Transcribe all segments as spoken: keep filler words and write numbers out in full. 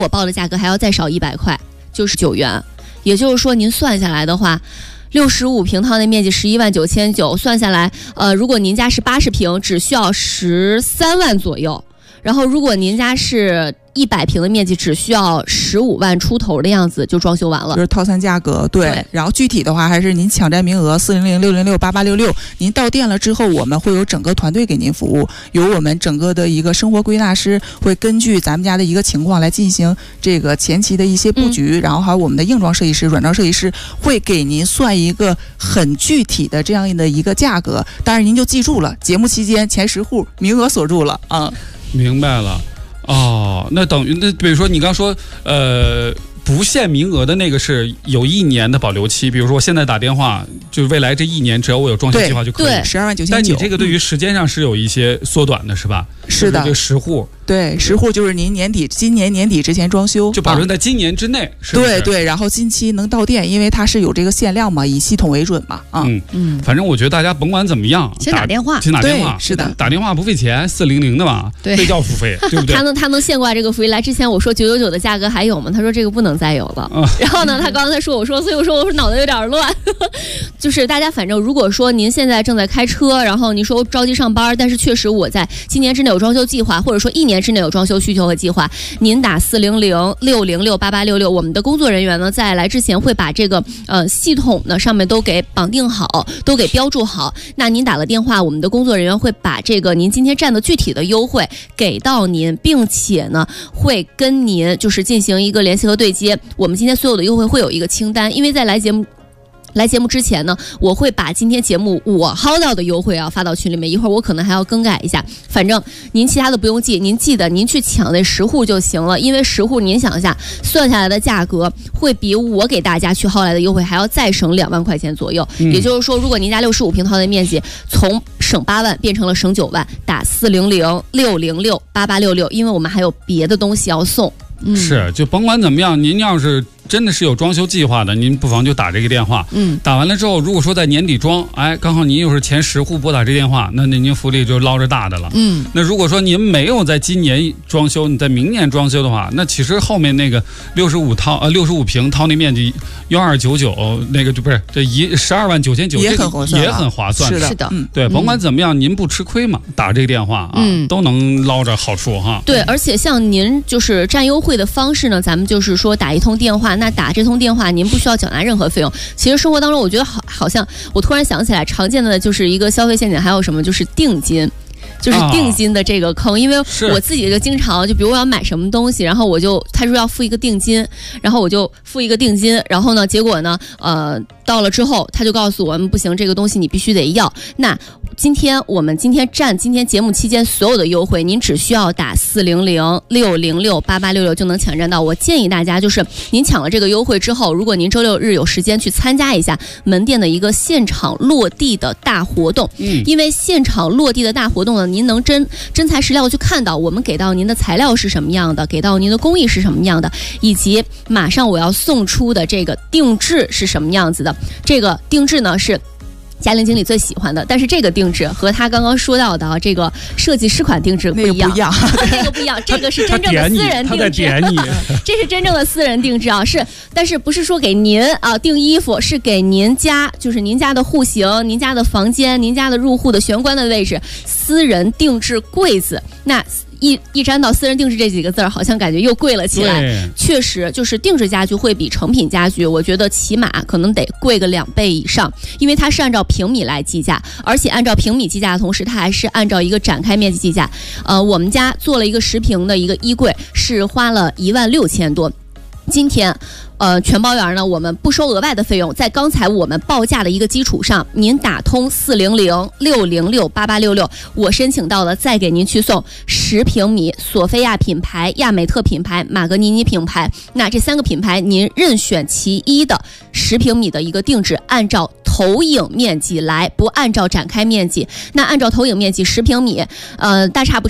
我报的价格还要再少一百块，就是九元。也就是说，您算下来的话，六十五平套内面积十一万九千九，算下来，呃，如果您家是八十平，只需要十三万左右。然后，如果您家是一百平的面积，只需要十五万出头的样子就装修完了， 就是套餐价格。 对, 对然后具体的话还是您抢占名额四零零六零六八八六六，您到店了之后，我们会有整个团队给您服务，有我们整个的一个生活归纳师会根据咱们家的一个情况来进行这个前期的一些布局、嗯、然后还有我们的硬装设计师、软装设计师会给您算一个很具体的这样的一个价格。当然您就记住了，节目期间前十户名额锁住了啊。 明白了。哦，那等于那比如说你刚说呃不限名额的那个是有一年的保留期，比如说我现在打电话，就是未来这一年只要我有装修计划就可以。 对，十二万九千九。 但你这个对于时间上是有一些缩短的，是吧？ 是的， 这十户。 对，十户就是您年底今年年底之前装修， 就保证在今年之内。啊、是不是对对，然后近期能到店，因为它是有这个限量嘛，以系统为准嘛。啊、 嗯嗯，反正我觉得大家甭管怎么样， 先打电话， 先打电话， 是的， 打电话不费钱，四零零的嘛， 对， 非交付费，对不对？ 他能他能现挂这个福利。来之前我说九九九的价格还有吗？他说这个不能再有了。啊、然后呢，他刚才说我说，所以我说我说脑袋有点乱。就是大家反正如果说您现在正在开车，然后您说着急上班，但是确实我在今年之内有装修计划，或者说一年之内有装修需求和计划，您打四零零六零六八八六六，我们的工作人员呢在来之前会把这个呃系统呢上面都给绑定好，都给标注好。那您打了电话，我们的工作人员会把这个您今天占的具体的优惠给到您，并且呢会跟您就是进行一个联系和对接。我们今天所有的优惠会有一个清单，因为在来节目。来节目之前呢，我会把今天节目我薅到的优惠啊发到群里面，一会儿我可能还要更改一下。反正您其他的不用记，您记得您去抢那十户就行了，因为十户您想一下，算下来的价格会比我给大家去薅来的优惠还要再省两万块钱左右。嗯、也就是说，如果您家六十五平套的面积从省八万变成了省九万，打四零零六零六八八六六，因为我们还有别的东西要送。 嗯、是，就甭管怎么样，您要是真的是有装修计划的，您不妨就打这个电话。嗯，打完了之后，如果说在年底装，哎，刚好您又是前十户拨打这电话，那您福利就捞着大的了。嗯，那如果说您没有在今年装修，你在明年装修的话，那其实后面那个六十五套呃六十五平套内面积幺二九九那个就不是这一十二万九千九， 也很划算， 也很划算。 是的， 是的， 嗯，对，甭管怎么样，您不吃亏嘛，打这个电话啊，嗯、都能捞着好处哈。 对，而且像您就是占优惠的方式呢，咱们就是说打一通电话，那打这通电话您不需要缴纳任何费用。其实生活当中我觉得好好像我突然想起来，常见的就是一个消费陷阱，还有什么就是定金。就是定金的这个坑，啊、因为我自己就经常就比如我要买什么东西，然后我就他说要付一个定金，然后我就付一个定金，然后呢，结果呢，呃，到了之后他就告诉我们不行，这个东西你必须得要。那今天我们今天占今天节目期间所有的优惠，您只需要打四零零六零六八八六六就能抢占到。我建议大家就是您抢了这个优惠之后，如果您周六日有时间去参加一下门店的一个现场落地的大活动，嗯，因为现场落地的大活动呢，您能真真材实料的去看到我们给到您的材料是什么样的，给到您的工艺是什么样的，以及马上我要送出的这个定制是什么样子的。这个定制呢是嘉玲经理最喜欢的，但是这个定制和他刚刚说到的这个设计师款定制不一样，那个不一样，这个是真正的私人定制，这是真正的私人定制啊，是，但是不是说给您啊订衣服，是给您家，就是您家的户型、您家的房间、您家的入户的玄关的位置，私人定制柜子。那一一沾到私人定制这几个字儿，好像感觉又贵了起来。确实，就是定制家具会比成品家具，我觉得起码可能得贵个两倍以上，因为它是按照平米来计价，而且按照平米计价的同时，它还是按照一个展开面积计价。呃，我们家做了一个十平的一个衣柜，是花了一万六千多。今天呃，全包圆呢，我们不收额外的费用，在刚才我们报价的一个基础上，您打通四零零六零六八八六六，我申请到了，再给您去送十平米索菲亚品牌、亚美特品牌、马格尼尼品牌，那这三个品牌您任选其一的十平米的一个定制，按照投影面积来，不按照展开面积。那按照投影面积十平米，呃，大差不差。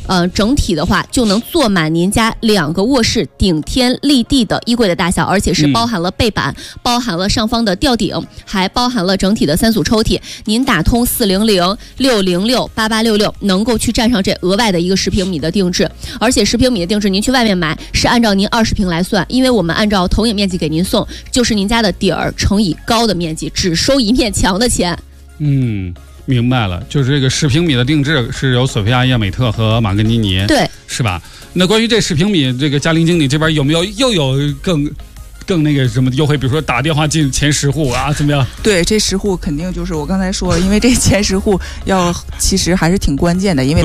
呃，整体的话就能坐满您家两个卧室顶天立地的衣柜的大小，而且是包含了背板、嗯、包含了上方的吊顶，还包含了整体的三组抽屉。您打通四零零六零六八八六六，能够去占上这额外的一个十平米的定制，而且十平米的定制您去外面买是按照您二十平来算，因为我们按照投影面积给您送，就是您家的底儿乘以高的面积，只收一面墙的钱。 嗯，明白了，就是这个十平米的定制是由索菲亚叶美特和马格尼尼， 对， 是吧？那关于这十平米，这个嘉玲经理这边有没有又有更更那个什么优惠？比如说打电话进前十户啊，怎么样？ 对，这十户肯定就是我刚才说了，因为这前十户要其实还是挺关键的，因为